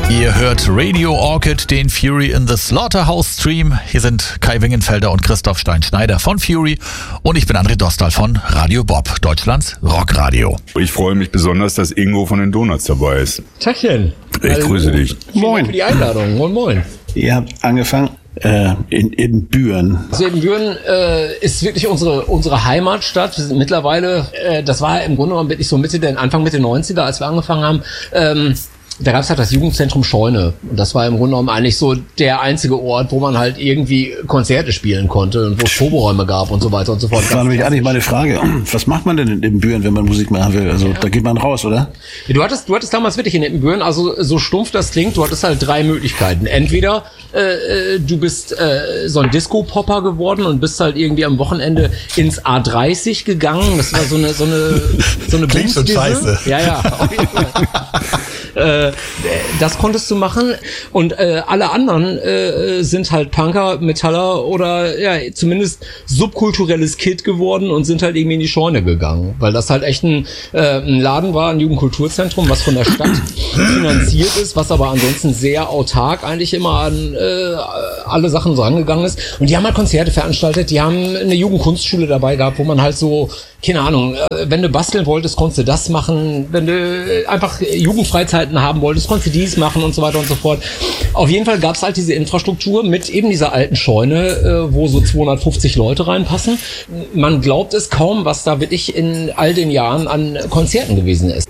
Ihr hört Radio Orchid, den Fury in the Slaughterhouse Stream. Hier sind Kai Wingenfelder und Christoph Stein-Schneider von Fury und ich bin André Dostal von Radio Bob, Deutschlands Rockradio. Ich freue mich besonders, dass Ingo von den Donuts dabei ist. Tachchen. Ich grüße dich. Moin. Dank für die Einladung. Moin, moin. Ihr habt angefangen in Ibbenbüren. Also Ibbenbüren ist wirklich unsere Heimatstadt. Wir sind mittlerweile, das war im Grunde genommen wirklich so Anfang Mitte 90er, als wir angefangen haben, da gab es halt das Jugendzentrum Scheune. Und das war im Grunde genommen eigentlich so der einzige Ort, wo man halt irgendwie Konzerte spielen konnte und wo es Proberäume gab und so weiter und so fort. Das war nämlich eigentlich meine Frage. Was macht man denn in Ibbenbüren, wenn man Musik machen will? Also da geht man raus, oder? Du hattest damals wirklich in Ibbenbüren, also so stumpf das klingt, du hattest halt 3 Möglichkeiten. Entweder du bist so ein Disco-Popper geworden und bist halt irgendwie am Wochenende ins A30 gegangen. Das war so eine Klingt schon scheiße. Ja, auf jeden Fall. Das konntest du machen und alle anderen sind halt Punker, Metaller oder ja zumindest subkulturelles Kid geworden und sind halt irgendwie in die Scheune gegangen, weil das halt echt ein Laden war, ein Jugendkulturzentrum, was von der Stadt finanziert ist, was aber ansonsten sehr autark eigentlich immer an alle Sachen so angegangen ist. Und die haben halt Konzerte veranstaltet, die haben eine Jugendkunstschule dabei gehabt, wo man halt so, keine Ahnung, wenn du basteln wolltest, konntest du das machen, wenn du einfach Jugendfreizeiten haben wolltest, konntest du dies machen und so weiter und so fort. Auf jeden Fall gab es halt diese Infrastruktur mit eben dieser alten Scheune, wo so 250 Leute reinpassen. Man glaubt es kaum, was da wirklich in all den Jahren an Konzerten gewesen ist.